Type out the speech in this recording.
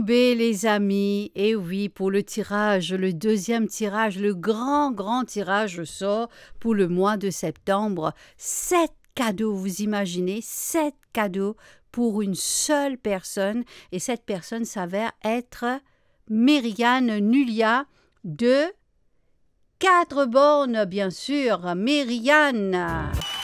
Les amis, et oui, pour le tirage, le deuxième tirage, le grand tirage sort pour le mois de septembre. 7 cadeaux, vous imaginez, 7 cadeaux pour une seule personne. Et cette personne s'avère être Myriane Nulia de Quatre-Bornes, bien sûr. Myriane.